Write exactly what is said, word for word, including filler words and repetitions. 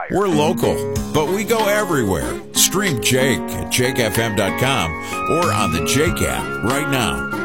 We're local, but we go everywhere. Stream Jake at jake f m dot com or on the Jake app right now.